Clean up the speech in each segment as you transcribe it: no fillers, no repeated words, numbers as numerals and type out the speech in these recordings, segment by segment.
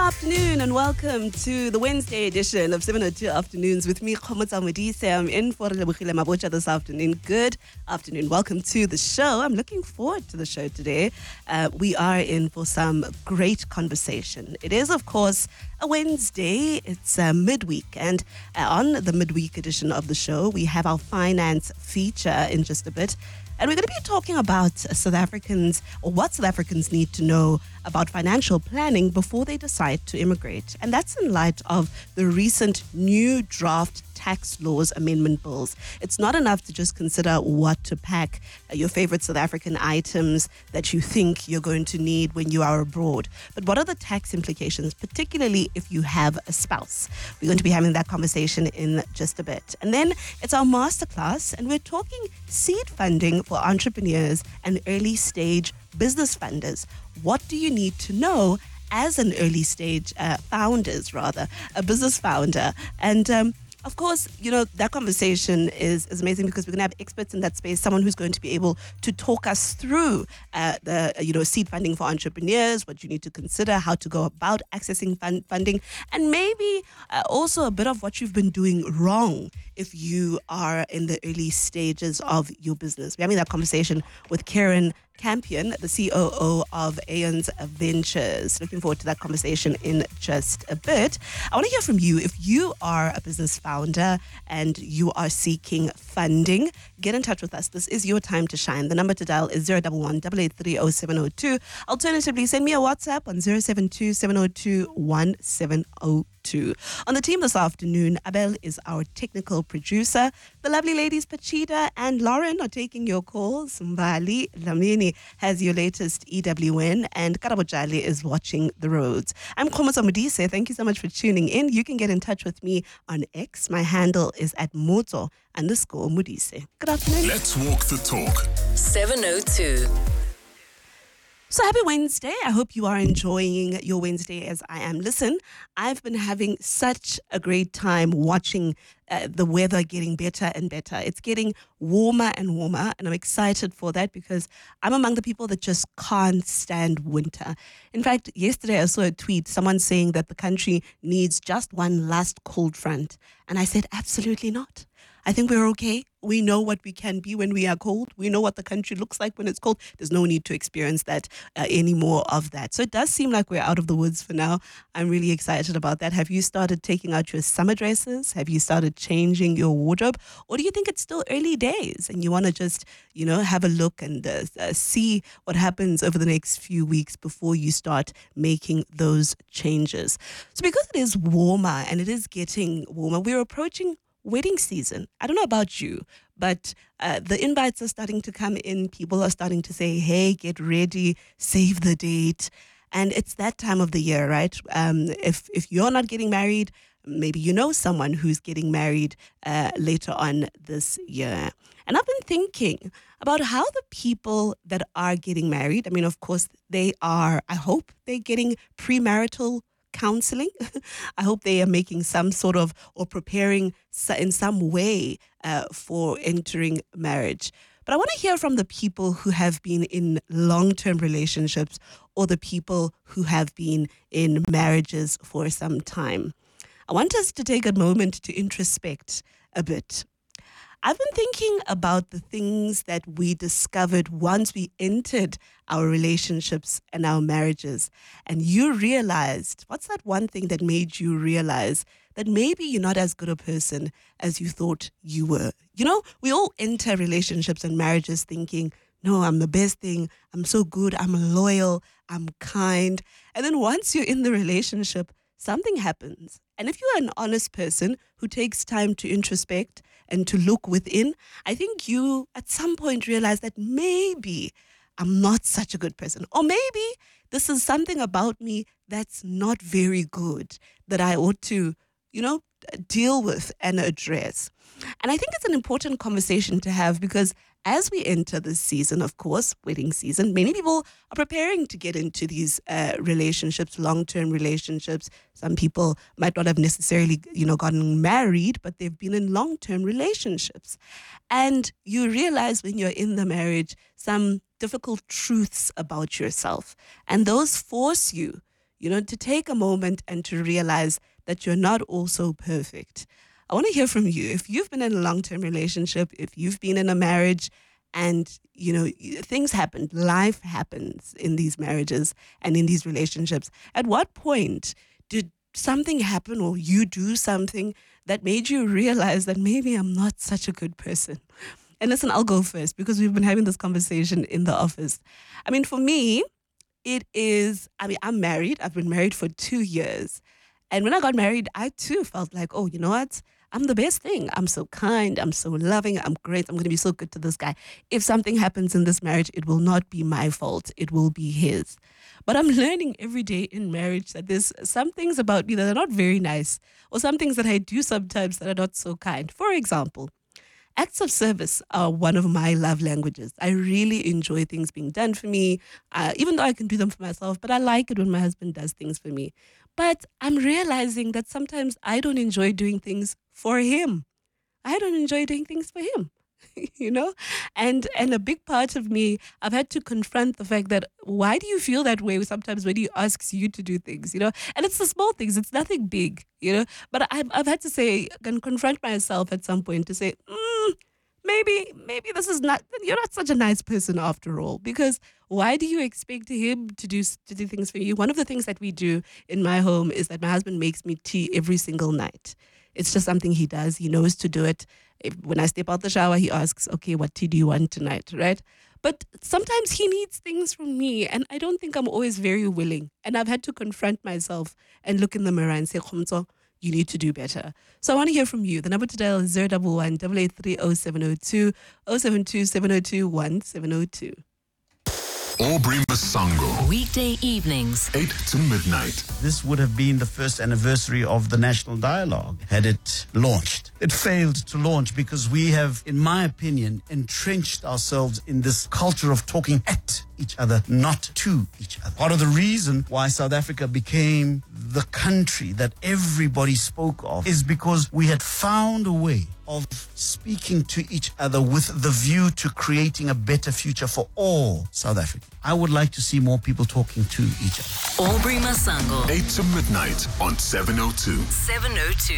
afternoon and welcome to the Wednesday edition of 702 Afternoons with me, Khomotsa Modise. I'm in for Lebogile Mabocha this afternoon. Good afternoon. Welcome to the show. I'm looking forward to the show today. We are in for some great conversation. It is, of course, a Wednesday. It's midweek. And on the midweek edition of the show, we have our finance feature in just a bit. And we're going to be talking about South Africans, or what South Africans need to know about financial planning before they decide to immigrate. And that's in light of the recent new draft tax laws amendment bills. It's not enough to just consider what to pack, your favorite South African items that you think you're going to need when you are abroad. But what are the tax implications, particularly if you have a spouse? We're going to be having that conversation in just a bit. And then it's our masterclass, and we're talking seed funding for entrepreneurs and early stage business funders. What do you need to know as an early stage a business founder? And of course, you know, that conversation is amazing because we're going to have experts in that space, someone who's going to be able to talk us through the seed funding for entrepreneurs, what you need to consider, how to go about accessing funding, and maybe also a bit of what you've been doing wrong if you are in the early stages of your business. We're having that conversation with Karen Campion, the COO of Aeons Ventures. Looking forward to that conversation in just a bit. I want to hear from you. If you are a business founder and you are seeking funding, get in touch with us. This is your time to shine. The number to dial is 011 883 0702. Alternatively, send me a WhatsApp on 072 702 1702. On the team this afternoon, Abel is our technical producer. The lovely ladies Pachida and Lauren are taking your calls. Mbali Lamini has your latest EWN, and Karabojali is watching the roads. I'm Khomotsa Modise. Thank you so much for tuning in. You can get in touch with me on X. My handle is at @moto_Modise. Good afternoon. Let's walk the talk. 702. So happy Wednesday. I hope you are enjoying your Wednesday as I am. Listen, I've been having such a great time watching the weather getting better and better. It's getting warmer and warmer, and I'm excited for that because I'm among the people that just can't stand winter. In fact, yesterday I saw a tweet, someone saying that the country needs just one last cold front. And I said, absolutely not. I think we're okay. We know what we can be when we are cold. We know what the country looks like when it's cold. There's no need to experience that any more of that. So it does seem like we're out of the woods for now. I'm really excited about that. Have you started taking out your summer dresses? Have you started changing your wardrobe? Or do you think it's still early days and you want to just, have a look and see what happens over the next few weeks before you start making those changes? So because it is warmer and it is getting warmer, we're approaching wedding season. I don't know about you, but the invites are starting to come in. People are starting to say, hey, get ready, save the date. And it's that time of the year, right? If you're not getting married, maybe you know someone who's getting married later on this year. And I've been thinking about how the people that are getting married, I mean, of course, I hope they're getting premarital counseling. I hope they are making some sort of, or preparing in some way for entering marriage. But I want to hear from the people who have been in long-term relationships or the people who have been in marriages for some time. I want us to take a moment to introspect a bit. I've been thinking about the things that we discovered once we entered our relationships and our marriages. And you realized, what's that one thing that made you realize that maybe you're not as good a person as you thought you were? We all enter relationships and marriages thinking, no, I'm the best thing. I'm so good. I'm loyal. I'm kind. And then once you're in the relationship, something happens. And if you're an honest person who takes time to introspect and to look within, I think you at some point realize that maybe I'm not such a good person. Or maybe this is something about me that's not very good that I ought to, deal with and address. And I think it's an important conversation to have because as we enter this season, of course, wedding season, many people are preparing to get into these relationships, long-term relationships. Some people might not have necessarily, gotten married, but they've been in long-term relationships. And you realize when you're in the marriage, some difficult truths about yourself. And those force you to take a moment and to realize that you're not also perfect. I want to hear from you. If you've been in a long-term relationship, if you've been in a marriage and, things happen, life happens in these marriages and in these relationships, at what point did something happen or you do something that made you realize that maybe I'm not such a good person? And listen, I'll go first because we've been having this conversation in the office. I mean, for me, I'm married. I've been married for 2 years. And when I got married, I too felt like, oh, you know what? I'm the best thing. I'm so kind. I'm so loving. I'm great. I'm going to be so good to this guy. If something happens in this marriage, it will not be my fault. It will be his. But I'm learning every day in marriage that there's some things about me that are not very nice, or some things that I do sometimes that are not so kind. For example, acts of service are one of my love languages. I really enjoy things being done for me, even though I can do them for myself, but I like it when my husband does things for me. But I'm realizing that sometimes I don't enjoy doing things for him. I don't enjoy doing things for him, And a big part of me, I've had to confront the fact that why do you feel that way sometimes when he asks you to do things, And it's the small things. It's nothing big, But I've had to say and confront myself at some point to say, maybe this is not, you're not such a nice person after all, because why do you expect him to do things for you? One of the things that we do in my home is that my husband makes me tea every single night. It's just something he does. He knows to do it. When I step out the shower, he asks, okay, what tea do you want tonight, right? But sometimes he needs things from me, and I don't think I'm always very willing. And I've had to confront myself and look in the mirror and say, Khomso, you need to do better. So I want to hear from you. The number to dial is 011 883 0702 072 702 1702. Aubrey Masango. Weekday evenings, 8 to midnight. This would have been the first anniversary of the National Dialogue had it launched. It failed to launch because we have, in my opinion, entrenched ourselves in this culture of talking at each other, not to each other. Part of the reason why South Africa became the country that everybody spoke of is because we had found a way of speaking to each other with the view to creating a better future for all South Africans. I would like to see more people talking to each other. Aubrey Masango, 8 to midnight on 702. 702.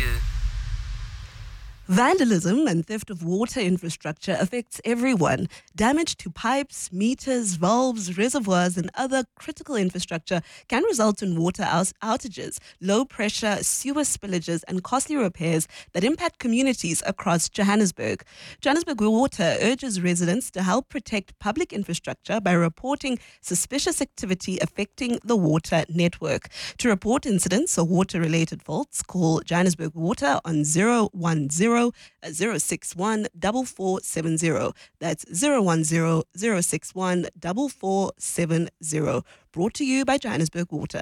Vandalism and theft of water infrastructure affects everyone. Damage to pipes, meters, valves, reservoirs, and other critical infrastructure can result in water outages, low pressure, sewer spillages, and costly repairs that impact communities across Johannesburg. Johannesburg Water urges residents to help protect public infrastructure by reporting suspicious activity affecting the water network. To report incidents or water-related faults, call Johannesburg Water on 010 061 4470. That's 010 061 4470. Brought to you by Johannesburg Water.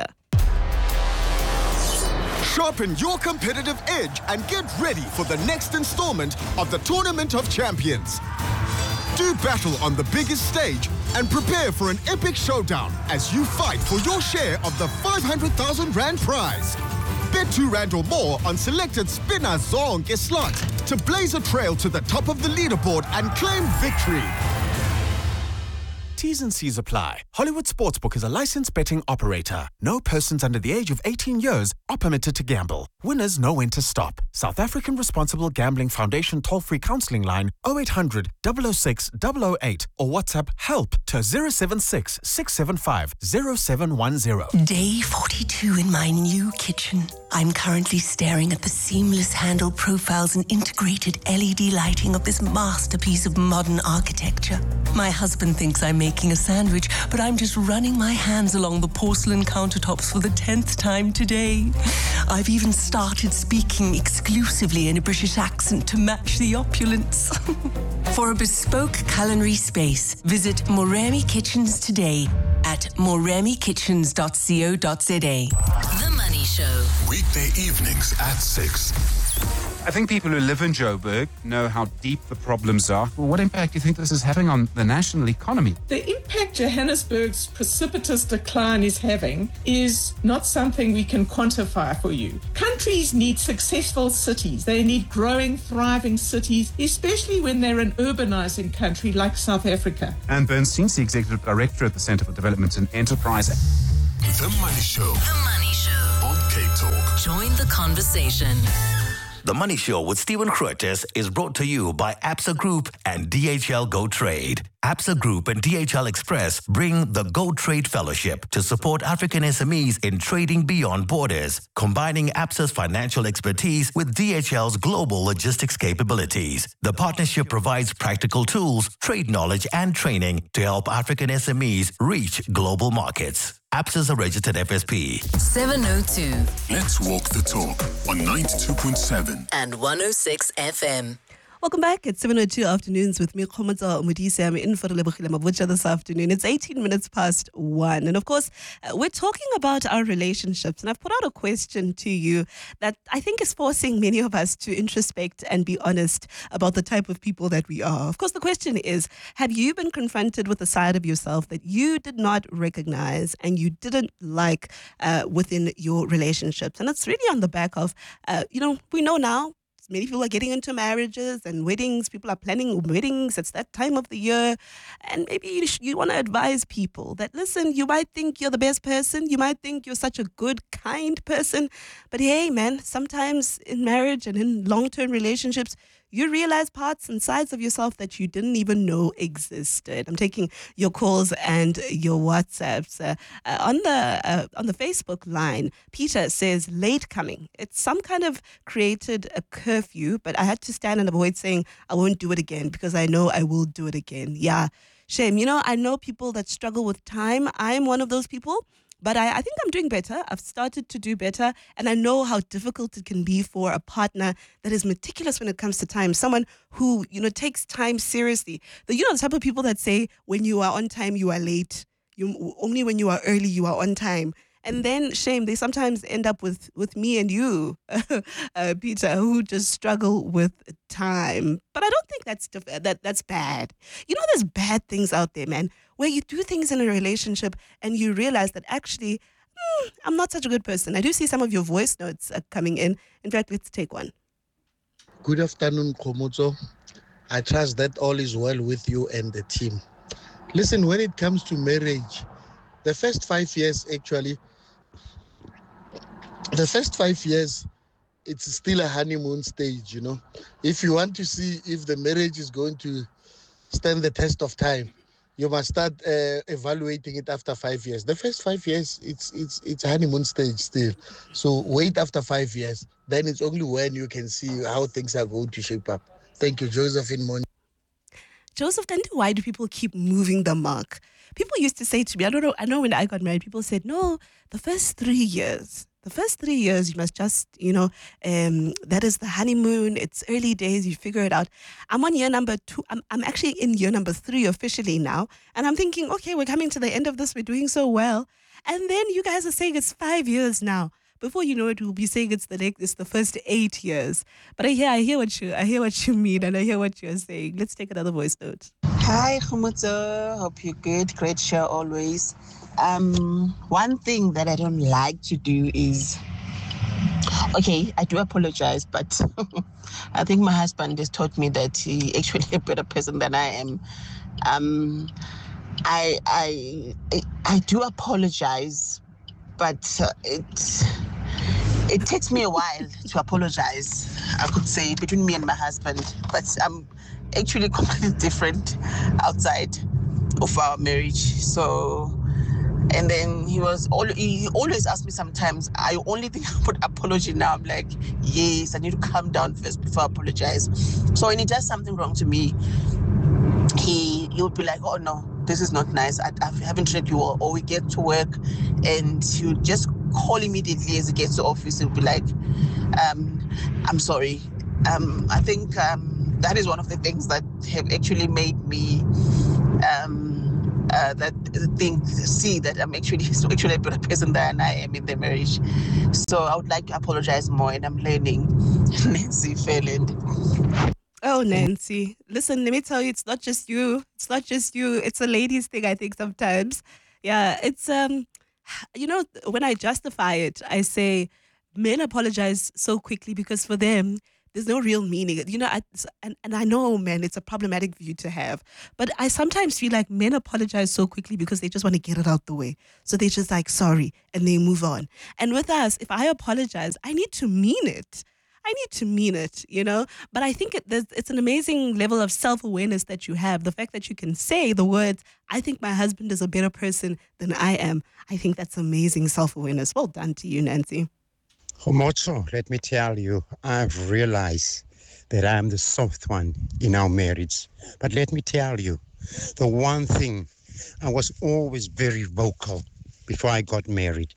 Sharpen your competitive edge and get ready for the next installment of the Tournament of Champions. Do battle on the biggest stage and prepare for an epic showdown as you fight for your share of the 500,000 Rand prize. Bet 2 Rand or more on selected spinner zonke slots to blaze a trail to the top of the leaderboard and claim victory. T's and C's apply. Hollywood Sportsbook is a licensed betting operator. No persons under the age of 18 years are permitted to gamble. Winners know when to stop. South African Responsible Gambling Foundation toll-free counselling line 0800 006 008 or WhatsApp HELP to 076 675 0710. Day 42 in my new kitchen. I'm currently staring at the seamless handle profiles and integrated LED lighting of this masterpiece of modern architecture. My husband thinks I'm making a sandwich, but I'm just running my hands along the porcelain countertops for the 10th time today. I've even started speaking exclusively in a British accent to match the opulence. For a bespoke culinary space, visit Moremi Kitchens today at moremikitchens.co.za. The Money Show. Weekday evenings at 6. I think people who live in Joburg know how deep the problems are. Well, what impact do you think this is having on the national economy? The impact Johannesburg's precipitous decline is having is not something we can quantify for you. Countries need successful cities. They need growing, thriving cities, especially when they're an urbanizing country like South Africa. Anne Bernstein's the Executive Director at the Centre for Development and Enterprise. The Money Show The Money Show. on Cape Talk. Join the conversation. The Money Show with Stephen Curtis is brought to you by Absa Group and DHL Go Trade. Absa Group and DHL Express bring the Go Trade Fellowship to support African SMEs in trading beyond borders, combining Absa's financial expertise with DHL's global logistics capabilities. The partnership provides practical tools, trade knowledge, and training to help African SMEs reach global markets. Absa is a registered FSP. 702 Let's walk the talk on 92.7. and 106 FM. Welcome back. It's 7:02 afternoons with me, Khomotso Modise. I'm in for Lebogile Mabucha this afternoon. It's 18 minutes past 1. And of course, we're talking about our relationships. And I've put out a question to you that I think is forcing many of us to introspect and be honest about the type of people that we are. Of course, the question is, have you been confronted with a side of yourself that you did not recognize and you didn't like within your relationships? And it's really on the back of, we know now, many people are getting into marriages and weddings. People are planning weddings. It's that time of the year. And maybe you want to advise people that, listen, you might think you're the best person. You might think you're such a good, kind person. But hey, man, sometimes in marriage and in long-term relationships, you realize parts and sides of yourself that you didn't even know existed. I'm taking your calls and your WhatsApps. On the Facebook line, Peter says, late coming. It's some kind of created a curfew, but I had to stand and avoid saying, I won't do it again because I know I will do it again. Yeah, shame. I know people that struggle with time. I'm one of those people. But I think I'm doing better. I've started to do better. And I know how difficult it can be for a partner that is meticulous when it comes to time. Someone who, takes time seriously. The type of people that say, when you are on time, you are late. Only when you are early, you are on time. And then, shame, they sometimes end up with me and you, Peter, who just struggle with time. But I don't think that's bad. There's bad things out there, man, where you do things in a relationship and you realize that actually, I'm not such a good person. I do see some of your voice notes coming in. In fact, let's take one. Good afternoon, Khomotso. I trust that all is well with you and the team. Listen, when it comes to marriage, the first 5 years, it's still a honeymoon stage, If you want to see if the marriage is going to stand the test of time, you must start evaluating it after 5 years. The first 5 years, it's a honeymoon stage still. So wait after 5 years. Then it's only when you can see how things are going to shape up. Thank you, Joseph in Mon. Joseph, why do people keep moving the mark? People used to say to me, I know when I got married, people said, no, the first 3 years, you must just, that is the honeymoon. It's early days. You figure it out. I'm on year number 2. I'm actually in year number 3 officially now. And I'm thinking, okay, we're coming to the end of this. We're doing so well. And then you guys are saying it's 5 years now. Before you know it, we'll be saying it's the first 8 years. But I hear what you mean, and I hear what you're saying. Let's take another voice note. Hi, Khomotso. Hope you're good. Great show always. One thing that I don't like to do is, okay, I do apologize, but I think my husband has taught me that he's actually a better person than I am. I do apologize, but it takes me a while to apologize, I could say, between me and my husband. But I'm actually completely different outside of our marriage. So, and then he always asks me sometimes, I only think about apology now. I'm like, yes, I need to calm down first before I apologize. So when he does something wrong to me, he would be like, oh no, this is not nice. I haven't treated you well. Or we get to work and he would just call immediately as he gets to office. He'll be like, I'm sorry. I think that is one of the things that have actually made me see that I'm actually a better person than I am in the marriage. So I would like to apologize more, and I'm learning. Nancy Fairland. Oh, Nancy. Listen, let me tell you, it's not just you. It's a ladies thing, I think, sometimes. Yeah, it's, when I justify it, I say men apologize so quickly because for them, There's no real meaning. You know, and I know, man, it's a problematic view to have. But I sometimes feel like men apologize so quickly because they just want to get it out the way. So they're just like, sorry, and they move on. And with us, if I apologize, I need to mean it. I need to mean it, you know? But I think it's an amazing level of self-awareness that you have. The fact that you can say the words, I think my husband is a better person than I am. I think that's amazing self-awareness. Well done to you, Nancy. Homotso, let me tell you, I've realized that I'm the soft one in our marriage. But let me tell you, the one thing, I was always very vocal before I got married.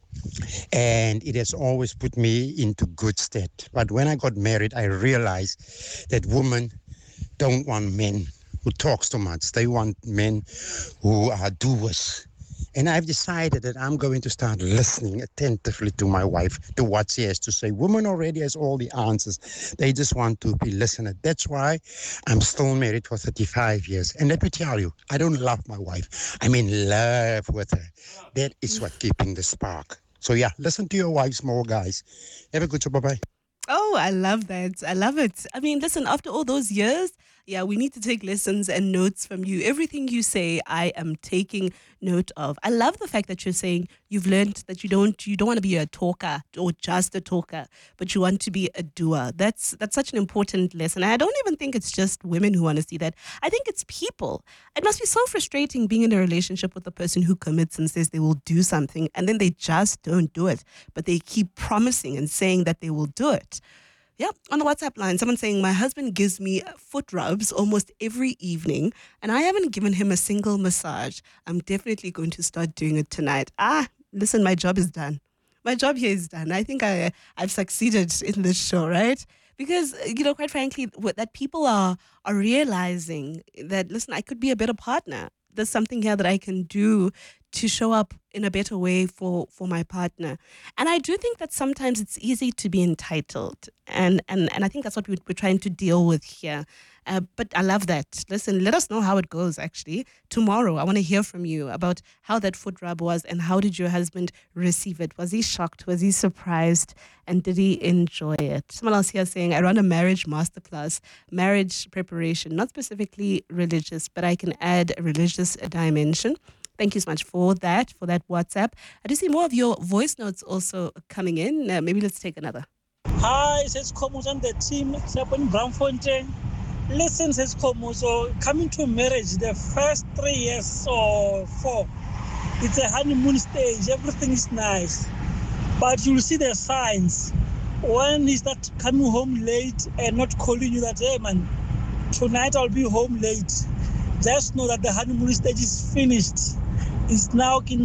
And it has always put me into good stead. But when I got married, I realized that women don't want men who talks too much. They want men who are doers. And I've decided that I'm going to start listening attentively to my wife, to what she has to say. Women already has all the answers. They just want to be listened. That's why I'm still married for 35 years. And let me tell you, I don't love my wife. I'm in love with her. That is what keeping the spark. So yeah, listen to your wives more, guys. Have a good show. Bye-bye. Oh, I love that. I love it. I mean, listen, after all those years, yeah, we need to take lessons and notes from you. Everything you say, I am taking note of. I love the fact that you're saying you've learned that you don't want to be a talker or just a talker, but you want to be a doer. That's such an important lesson. And I don't even think it's just women who want to see that. I think it's people. It must be so frustrating being in a relationship with a person who commits and says they will do something and then they just don't do it, but they keep promising and saying that they will do it. Yeah, on the WhatsApp line, someone saying, my husband gives me foot rubs almost every evening and I haven't given him a single massage. I'm definitely going to start doing it tonight. Listen, my job is done. My job here is done. I think I've succeeded in this show, right? Because, you know, quite frankly, that people are realizing that, listen, I could be a better partner. There's something here that I can do to show up in a better way for my partner. And I do think that sometimes it's easy to be entitled. And I think that's what we're trying to deal with here. But I love that. Listen, let us know how it goes, actually. Tomorrow, I want to hear from you about how that foot rub was and how did your husband receive it? Was he shocked? Was he surprised? And did he enjoy it? Someone else here saying, I run a marriage masterclass, marriage preparation, not specifically religious, but I can add a religious dimension. Thank you so much for that WhatsApp. I do see more of your voice notes also coming in. Maybe let's take another. Hi, it's Komus on the team. It's up in Braamfontein. Listen, says Komuso, coming to marriage, the first 3 years or 4, it's a honeymoon stage. Everything is nice. But you'll see the signs. When he starts coming home late and not calling you that, hey man, tonight I'll be home late. Just know that the honeymoon stage is finished. It's now the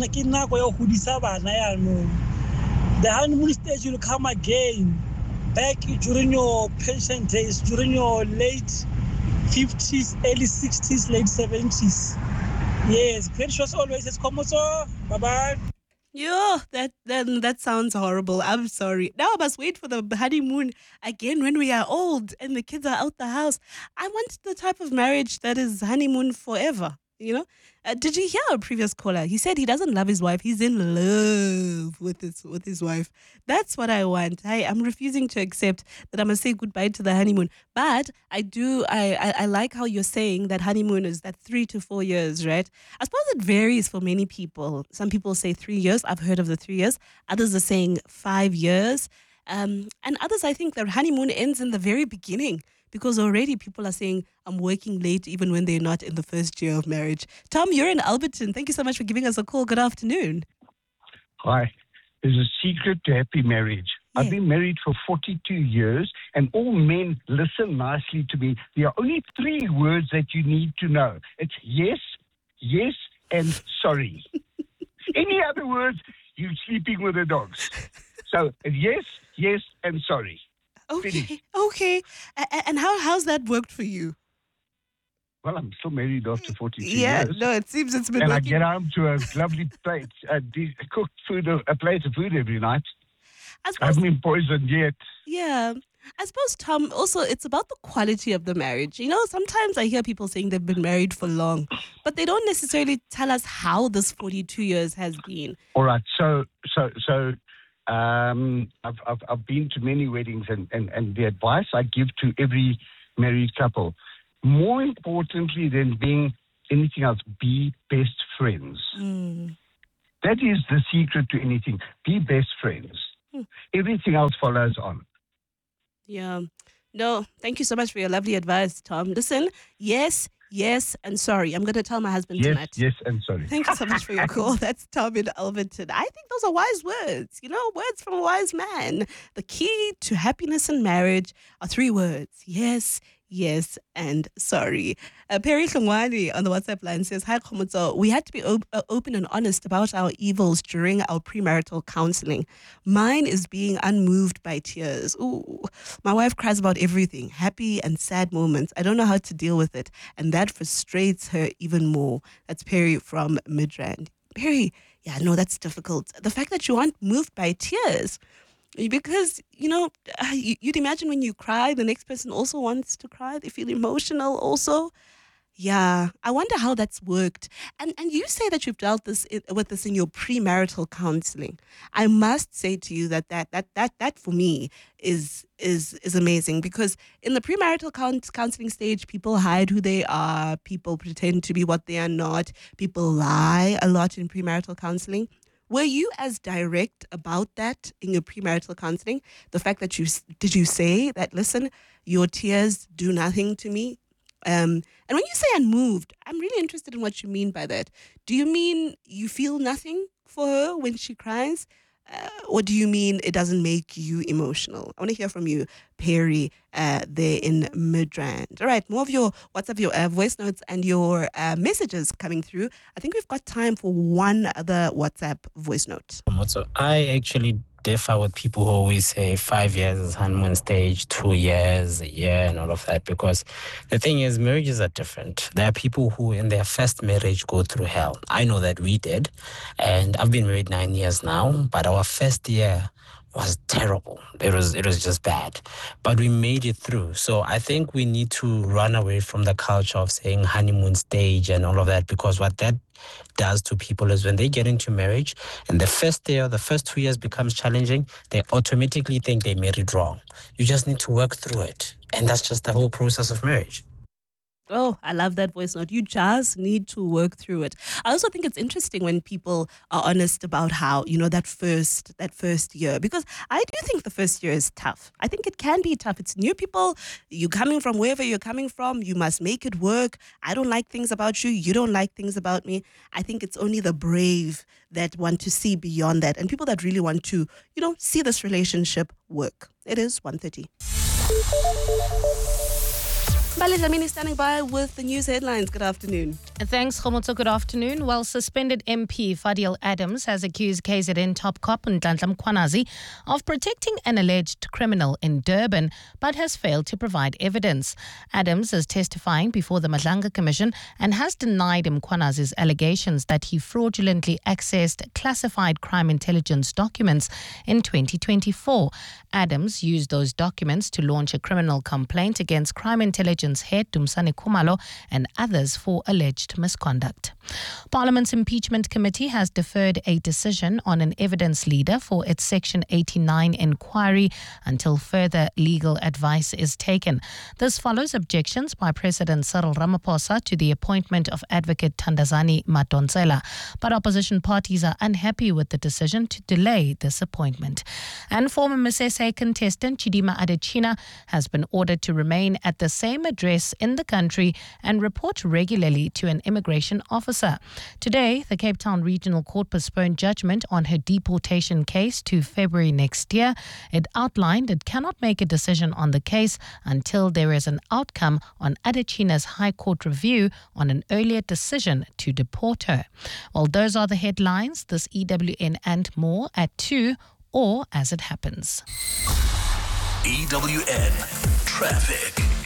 honeymoon stage will come again. Back during your pension days, during your late 50s, early 60s, late 70s. Yes, great shows always. It's Komoso. Bye-bye. Yeah, that sounds horrible. I'm sorry. Now I must wait for the honeymoon again when we are old and the kids are out the house. I want the type of marriage that is honeymoon forever. You know, did you hear our previous caller? He said he doesn't love his wife. He's in love with his wife. That's what I want. I'm refusing to accept that I must say goodbye to the honeymoon. But I like how you're saying that honeymoon is that 3 to 4 years, right? I suppose it varies for many people. Some people say 3 years. I've heard of the 3 years. Others are saying 5 years. And others, I think their honeymoon ends in the very beginning. Because already people are saying, I'm working late even when they're not in the first year of marriage. Tom, you're in Alberton. Thank you so much for giving us a call. Good afternoon. Hi. There's a secret to happy marriage. Yeah. I've been married for 42 years, and all men listen nicely to me. There are only 3 words that you need to know. It's yes, yes, and sorry. Any other words, you're sleeping with the dogs. So yes, yes, and sorry. Okay. And how's that worked for you? Well, I'm still married after 42 years. Yeah, no, it seems it's been and working. I get home to a lovely plate, cooked food, a plate of food every night. I haven't been poisoned yet. Yeah. I suppose, Tom, also it's about the quality of the marriage. You know, sometimes I hear people saying they've been married for long, but they don't necessarily tell us how this 42 years has been. All right. So I've been to many weddings, and the advice I give to every married couple, more importantly than being anything else, be best friends. That is the secret to anything. Be best friends. Everything else follows on. Yeah. No, thank you so much for your lovely advice, Tom. Listen, yes, and sorry. I'm going to tell my husband tonight. Yes, and sorry. Thank you so much for your call. That's Tom in Alberton. I think those are wise words, words from a wise man. The key to happiness in marriage are 3 words. Yes, and sorry. Perry Kongwani on the WhatsApp line says, "Hi, Khomotso. We had to be open and honest about our evils during our premarital counseling. Mine is being unmoved by tears. Ooh, my wife cries about everything, happy and sad moments. I don't know how to deal with it, and that frustrates her even more." That's Perry from Midrand. Perry, yeah, no, that's difficult. The fact that you aren't moved by tears, because, you'd imagine when you cry, the next person also wants to cry. They feel emotional also. Yeah, I wonder how that's worked. And you say that you've dealt with this in your premarital counseling. I must say to you that for me is amazing, because in the premarital counseling stage, people hide who they are, people pretend to be what they are not, people lie a lot in premarital counseling. Were you as direct about that in your premarital counseling? The fact that did you say that, listen, your tears do nothing to me? And when you say unmoved, I'm really interested in what you mean by that. Do you mean you feel nothing for her when she cries? Or do you mean it doesn't make you emotional? I want to hear from you, Perry, there in Midrand. All right, more of your WhatsApp, your voice notes and your messages coming through. I think we've got time for one other WhatsApp voice note. So I actually differ with people who always say 5 years is honeymoon stage, 2 years, a year, and all of that, because the thing is, marriages are different. There are people who in their first marriage go through hell. I know that we did, and I've been married 9 years now, but our first year was terrible. It was just bad, but we made it through. So I think we need to run away from the culture of saying honeymoon stage and all of that, because what that does to people is when they get into marriage and the first year, the first 2 years becomes challenging, they automatically think they married wrong. You just need to work through it. And that's just the whole process of marriage. Oh, I love that voice note. You just need to work through it. I also think it's interesting when people are honest about how, that first year, because I do think the first year is tough. I think it can be tough. It's new people. You're coming from wherever you're coming from. You must make it work. I don't like things about you. You don't like things about me. I think it's only the brave that want to see beyond that, and people that really want to, see this relationship work. It is 1:30. Mbali Dlamini standing by with the news headlines. Good afternoon. Thanks, Khomotso. Good afternoon. Well, suspended MP Fadil Adams has accused KZN top cop Nhlanhla Mkhwanazi of protecting an alleged criminal in Durban, but has failed to provide evidence. Adams is testifying before the Madlanga Commission and has denied Mkhwanazi's allegations that he fraudulently accessed classified crime intelligence documents in 2024. Adams used those documents to launch a criminal complaint against crime intelligence head Dumisani Khumalo and others for alleged misconduct. Parliament's Impeachment Committee has deferred a decision on an evidence leader for its Section 89 inquiry until further legal advice is taken. This follows objections by President Cyril Ramaphosa to the appointment of Advocate Thandazani Madonsela, but opposition parties are unhappy with the decision to delay this appointment. And former Misese contestant Chidima Adechina has been ordered to remain at the same address in the country and report regularly to an immigration officer. Today, the Cape Town Regional Court postponed judgment on her deportation case to February next year. It outlined it cannot make a decision on the case until there is an outcome on Adechina's High Court review on an earlier decision to deport her. Well, those are the headlines. This EWN and more at 2 or as it happens. EWN Traffic.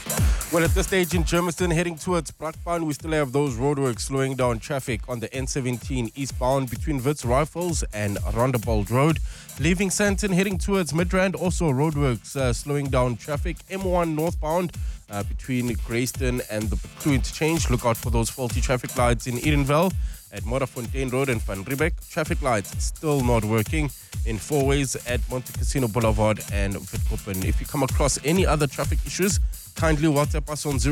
Well, at this stage in Germiston, heading towards Brakpan, we still have those roadworks slowing down traffic on the N17 eastbound between Wits Rifles and Rondebold Road. Leaving Sandton, heading towards Midrand, also roadworks slowing down traffic. M1 northbound between Greyston and the Crew Interchange. Look out for those faulty traffic lights in Edenville. At Morafontein Road and Van Riebeck, traffic lights still not working in four ways at Monte Casino Boulevard and Witkoppen. If you come across any other traffic issues, kindly WhatsApp us on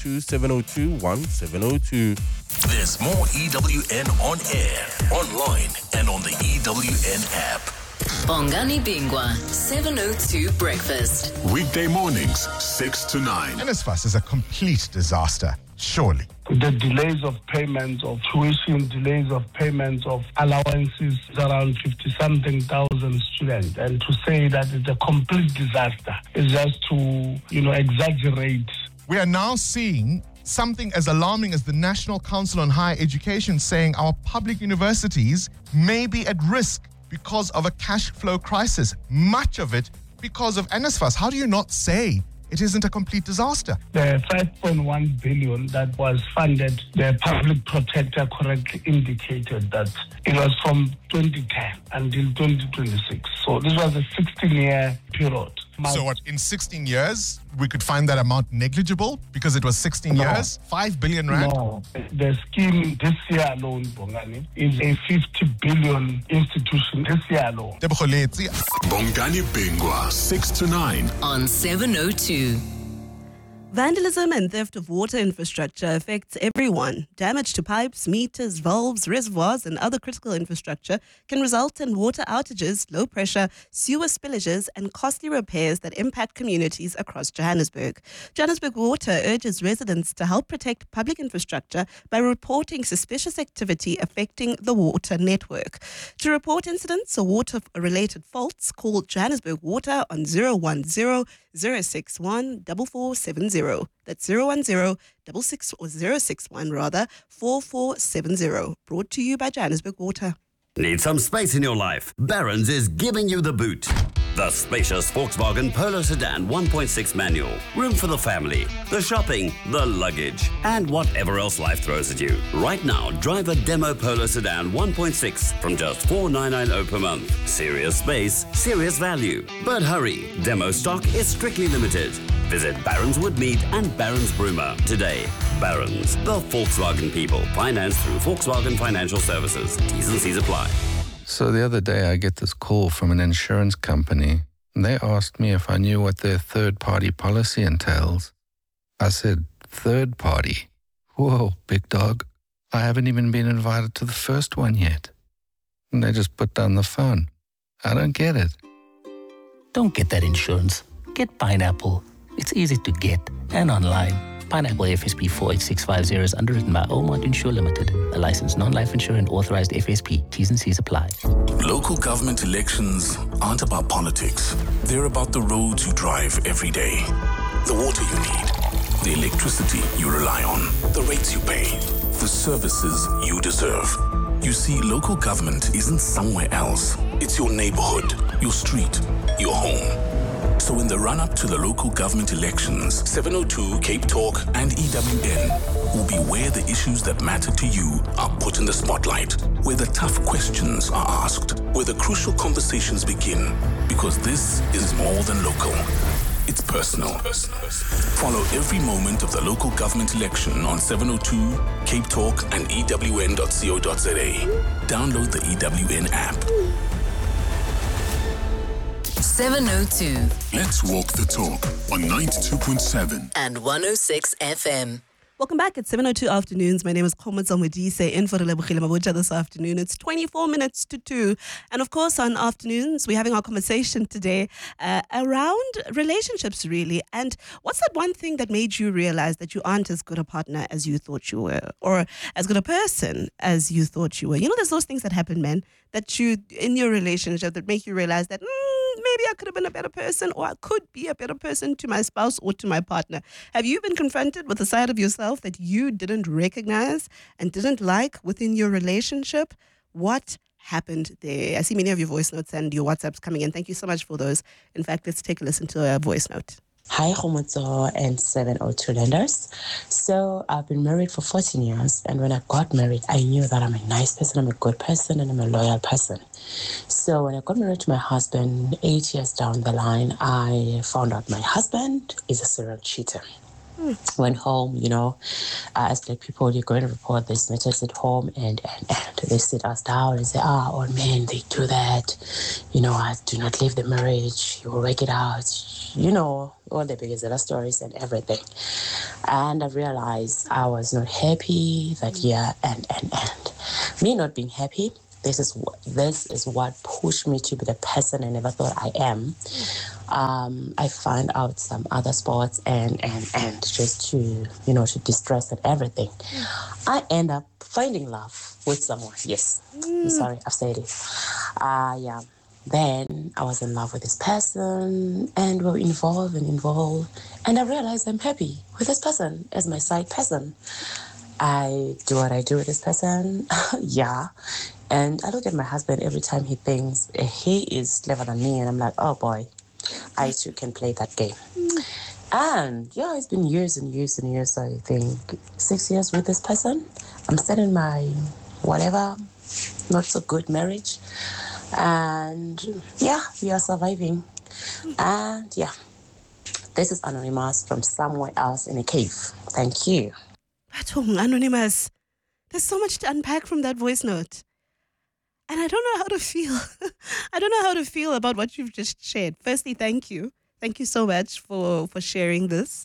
072-702-1702. There's more EWN on air, online, and on the EWN app. Bongani Bingwa, 702 Breakfast. Weekday mornings, 6 to 9. NSFAS is a complete disaster, surely. The delays of payments of tuition, delays of payments of allowances is around 50-something thousand students. And to say that it's a complete disaster is just to, exaggerate. We are now seeing something as alarming as the National Council on Higher Education saying our public universities may be at risk because of a cash flow crisis, much of it because of NSFAS. How do you not say it isn't a complete disaster? The 5.1 billion that was funded, the public protector correctly indicated that it was from 2010 until 2026. So this was a 16-year period. So what, in 16 years, we could find that amount negligible because it was 16 years? 5 billion rand? No. The scheme this year alone, Bongani, is a 50 billion institution this year alone. Bongani Bingwa, 6 to 9. On 702. Vandalism and theft of water infrastructure affects everyone. Damage to pipes, meters, valves, reservoirs, and other critical infrastructure can result in water outages, low pressure, sewer spillages, and costly repairs that impact communities across Johannesburg. Johannesburg Water urges residents to help protect public infrastructure by reporting suspicious activity affecting the water network. To report incidents or water-related faults, call Johannesburg Water on 010-061-4470. That's 010-661-4470. Brought to you by Johannesburg Water. Need some space in your life? Barron's is giving you the boot. The spacious Volkswagen Polo Sedan 1.6 manual. Room for the family, the shopping, the luggage, and whatever else life throws at you. Right now, drive a demo Polo Sedan 1.6 from just $4,990 per month. Serious space, serious value. But hurry, demo stock is strictly limited. Visit Barron's Woodmead and Barron's Broomer today. Barron's, the Volkswagen people. Financed through Volkswagen Financial Services. T's and C's apply. So the other day I get this call from an insurance company, and they asked me if I knew what their third-party policy entails. I said, third party? Whoa, big dog. I haven't even been invited to the first one yet. And they just put down the phone. I don't get it. Don't get that insurance. Get Pineapple. It's easy to get and online. Pineapple FSP 48650 is underwritten by Omont Insure Limited, a licensed non-life insurer and authorized FSP. T's and C's apply. Local government elections aren't about politics. They're about the roads you drive every day, the water you need, the electricity you rely on, the rates you pay, the services you deserve. You see, local government isn't somewhere else. It's your neighborhood, your street, your home. So in the run-up to the local government elections, 702, Cape Talk, and EWN will be where the issues that matter to you are put in the spotlight, where the tough questions are asked, where the crucial conversations begin, because this is more than local. It's personal. Follow every moment of the local government election on 702, Cape Talk, and EWN.co.za. Download the EWN app. 702. Let's walk the talk on 92.7 and 106 FM. Welcome back at 7:02 afternoons. My name is Komatsa Modise in for Relebogile Mabuja this afternoon. It's 24 minutes to 2. And of course, on afternoons, we're having our conversation today around relationships, really. And what's that one thing that made you realize that you aren't as good a partner as you thought you were, or as good a person as you thought you were? You know, there's those things that happen, man, that you, in your relationship, that make you realize that maybe I could have been a better person, or I could be a better person to my spouse or to my partner. Have you been confronted with a side of yourself that you didn't recognize and didn't like within your relationship? What happened there? I see many of your voice notes and your WhatsApps coming in. Thank you so much for those. In fact, let's take a listen to a voice note. Hi, Khomotso and 702 lenders. So I've been married for 14 years, and when I got married, I knew that I'm a nice person, I'm a good person, and I'm a loyal person. So when I got married to my husband, 8 years down the line, I found out my husband is a serial cheater. Went home, as Black people, you're going to report these matters at home, and they sit us down and say, all men, they do that. I do not leave the marriage. You will work it out. All the biggest stories and everything. And I realized I was not happy that year, and me not being happy. This is what pushed me to be the person I never thought I am. I find out some other sports and just to distress and everything. I end up finding love with someone. Yes, I'm sorry, I've said it. Yeah. Then I was in love with this person, and we were involved, and I realized I'm happy with this person as my side person. I do what I do with this person. Yeah. And I look at my husband every time he thinks he is clever than me, and I'm like, oh boy, I too can play that game. And yeah, it's been years and years and years. I think 6 years with this person. I'm still in my whatever, not so good marriage. And yeah, we are surviving. And yeah, this is Anonymous from somewhere else in a cave. Thank you. Anonymous, there's so much to unpack from that voice note. And I don't know how to feel. I don't know how to feel about what you've just shared. Firstly, thank you. Thank you so much for sharing this.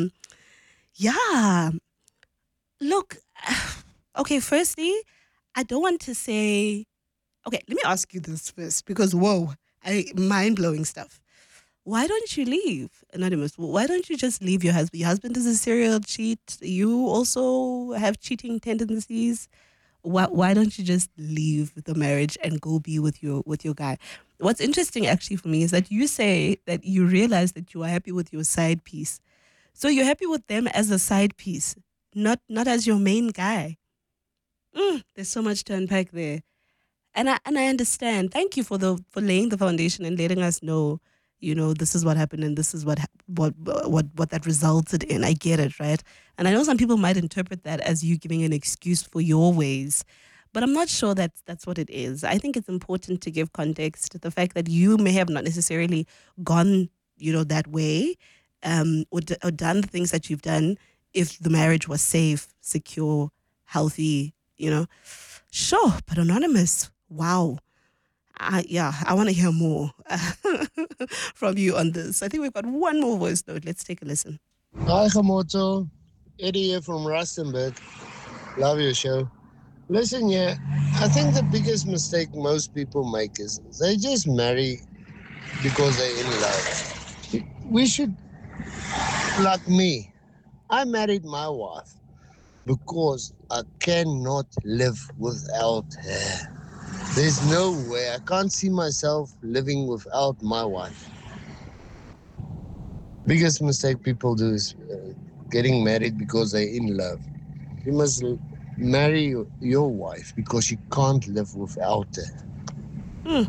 Yeah. Look, okay, firstly, I don't want to say... Okay, let me ask you this first, because, whoa, mind-blowing stuff. Why don't you leave, Anonymous? Why don't you just leave your husband? Your husband is a serial cheat. You also have cheating tendencies. Why don't you just leave the marriage and go be with your guy? What's interesting actually for me is that you say that you realize that you are happy with your side piece. So you're happy with them as a side piece, not as your main guy. There's so much to unpack there. And I understand. Thank you for laying the foundation and letting us know, this is what happened and this is what that resulted in. I get it, right? And I know some people might interpret that as you giving an excuse for your ways, but I'm not sure that's what it is. I think it's important to give context to the fact that you may have not necessarily gone, that way, or done the things that you've done if the marriage was safe, secure, healthy, Sure, but Anonymous, wow. I want to hear more from you on this. I think we've got one more voice note. Let's take a listen. Hi, Khamoto. Eddie here from Rustenburg. Love your show. Listen, yeah, I think the biggest mistake most people make is they just marry because they're in love. We should, like me, I married my wife because I cannot live without her. There's no way. I can't see myself living without my wife. Biggest mistake people do is getting married because they're in love. You must marry your wife because you can't live without her.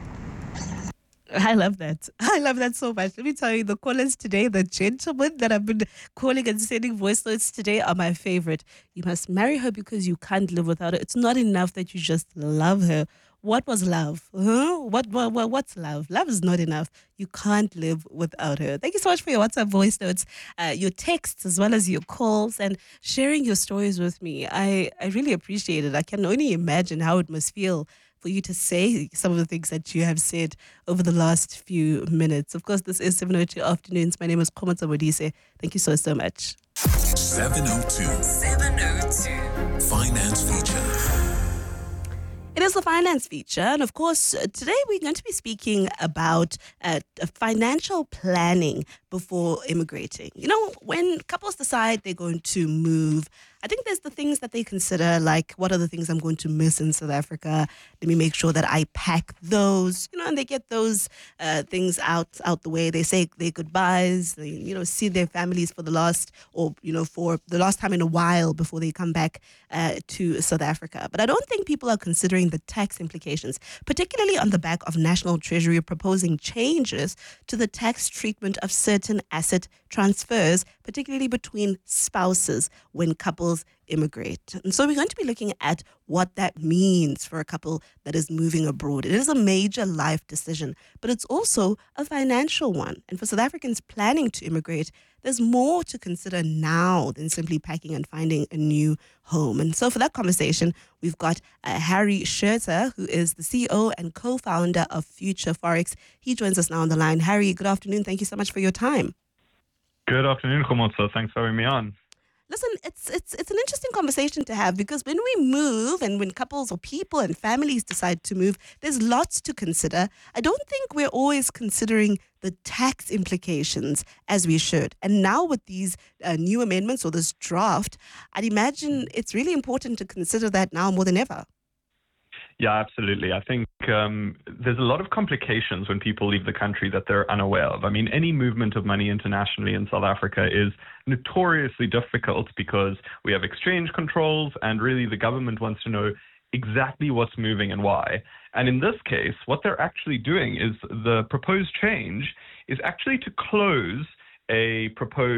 I love that. I love that so much. Let me tell you, the callers today, the gentlemen that have been calling and sending voice notes today are my favorite. You must marry her because you can't live without her. It's not enough that you just love her. What was love? Huh? What's love? Love is not enough. You can't live without her. Thank you so much for your WhatsApp voice notes, your texts, as well as your calls, and sharing your stories with me. I really appreciate it. I can only imagine how it must feel for you to say some of the things that you have said over the last few minutes. Of course, this is 702 Afternoons. My name is Khomotso Modise. Thank you so much. 702 Finance Feature. It is the finance feature. And of course, today we're going to be speaking about financial planning before immigrating. When couples decide they're going to move, I think there's the things that they consider, like, what are the things I'm going to miss in South Africa? Let me make sure that I pack those, and they get those things out the way. They say their goodbyes, they, see their families for the last time in a while before they come back to South Africa. But I don't think people are considering explain the tax implications, particularly on the back of National Treasury proposing changes to the tax treatment of certain asset transfers, particularly between spouses when couples immigrate. And so we're going to be looking at what that means for a couple that is moving abroad. It is a major life decision, but it's also a financial one. And for South Africans planning to immigrate, there's more to consider now than simply packing and finding a new home. And so for that conversation, we've got Harry Scherzer, who is the CEO and co-founder of Future Forex. He joins us now on the line. Harry, good afternoon. Thank you so much for your time. Good afternoon, Khomotso. Thanks for having me on. Listen, it's an interesting conversation to have because when we move and when couples or people and families decide to move, there's lots to consider. I don't think we're always considering the tax implications as we should. And now with these new amendments or this draft, I'd imagine it's really important to consider that now more than ever. Yeah, absolutely. I think there's a lot of complications when people leave the country that they're unaware of. I mean, any movement of money internationally in South Africa is notoriously difficult because we have exchange controls and really the government wants to know exactly what's moving and why. And in this case, what they're actually doing is the proposed change is actually to close a proposed